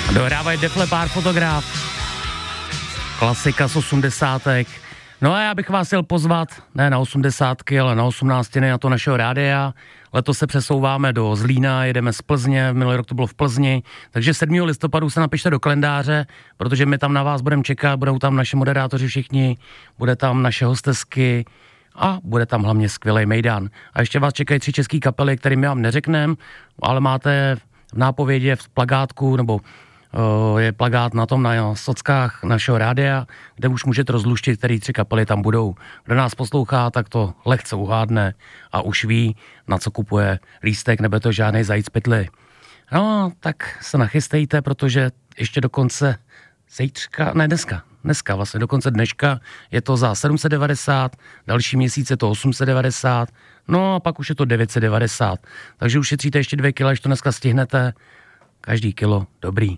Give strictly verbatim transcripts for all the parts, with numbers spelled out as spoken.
Dohrávají Def Leppard Fotograf. Klasika z osmdesátek. No a já bych vás chtěl pozvat, ne na osmdesátky, ale na osmnáctiny na to našeho rádia. Letos se přesouváme do Zlína, jedeme z Plzně, minulý rok to bylo v Plzni, takže sedmého listopadu se napište do kalendáře, protože my tam na vás budeme čekat, budou tam naši moderátoři všichni, bude tam naše hostesky a bude tam hlavně skvělý mejdan. A ještě vás čekají tři český kapely, kterým vám neřekneme, ale máte v nápovědě, v plagátku, nebo je plagát na tom na sockách našeho rádia, kde už můžete rozluštit, který tři kapely tam budou. Kdo nás poslouchá, tak to lehce uhádne a už ví, na co kupuje lístek, nebude to žádnej zajíc pytli. No, tak se nachystejte, protože ještě do konce zítřka, ne dneska, dneska vlastně do konce dneška je to za sedm set devadesát, další měsíc je to osm set devadesát, no a pak už je to devět set devadesát. Takže ušetříte ještě dvě kila, když to dneska stihnete, každý kilo dobrý.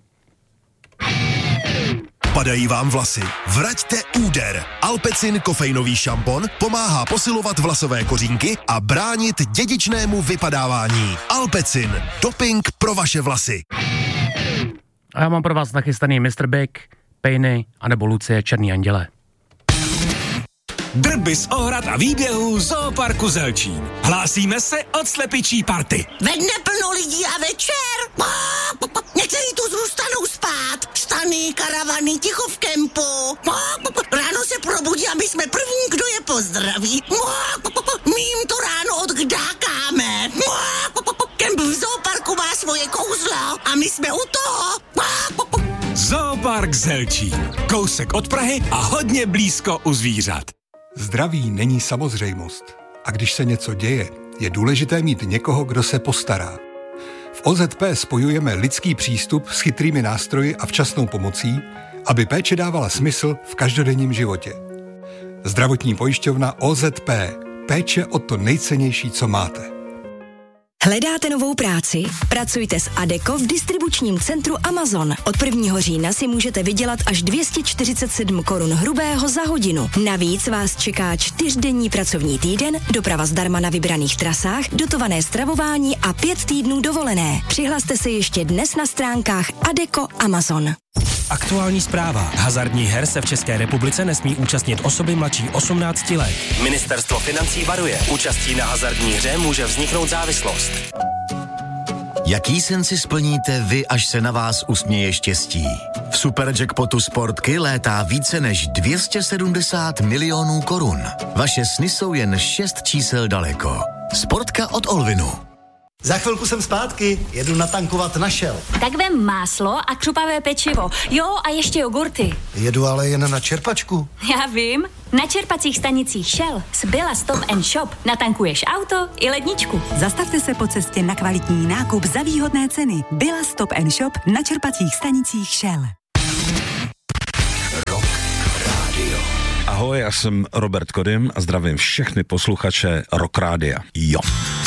Padají vám vlasy? Vraťte úder. Alpecin kofeinový šampon pomáhá posilovat vlasové kořínky a bránit dědičnému vypadávání. Alpecin. Doping pro vaše vlasy. A já mám pro vás nachystaný mister Big, Pejny anebo Lucie Černý anděle. Drby z ohrad a výběhů Zooparku Zelčín. Hlásíme se od slepičí party. Ve dne plno lidí a večer. Někteří tu zůstanou spát. Stany, karavany, ticho v kempu. Ráno se probudí a my jsme první, kdo je pozdraví. My jim to ráno odkdákáme. Kemp v Zooparku má svoje kouzlo a my jsme u toho. Zoopark Zelčín. Kousek od Prahy a hodně blízko u zvířat. Zdraví není samozřejmost. A když se něco děje, je důležité mít někoho, kdo se postará. V O Z P spojujeme lidský přístup s chytrými nástroji a včasnou pomocí, aby péče dávala smysl v každodenním životě. Zdravotní pojišťovna O Z P. Péče o to nejcennější, co máte. Hledáte novou práci? Pracujte s Adecco v distribučním centru Amazon. Od prvního října si můžete vydělat až dvě stě čtyřicet sedm korun hrubého za hodinu. Navíc vás čeká čtyřdenní pracovní týden, doprava zdarma na vybraných trasách, dotované stravování a pět týdnů dovolené. Přihlaste se ještě dnes na stránkách Adecco Amazon. Aktuální zpráva. Hazardních her se v České republice nesmí účastnit osoby mladší osmnácti let. Ministerstvo financí varuje. Účastí na hazardní hře může vzniknout závislost. Jaký sen si splníte vy, až se na vás usměje štěstí? V Superjackpotu Sportky létá více než dvě stě sedmdesát milionů korun. Vaše sny jsou jen šest čísel daleko. Sportka od Olvinu. Za chvilku jsem zpátky, jedu natankovat na Shell. Tak vem máslo a křupavé pečivo. Jo, a ještě jogurty. Jedu ale jen na čerpačku. Já vím. Na čerpacích stanicích Shell z Billa Stop and Shop natankuješ auto i ledničku. Zastavte se po cestě na kvalitní nákup za výhodné ceny. Billa Stop and Shop na čerpacích stanicích Shell. Rock Radio. Ahoj, já jsem Robert Kodym a zdravím všechny posluchače Rock Rádia. Jo.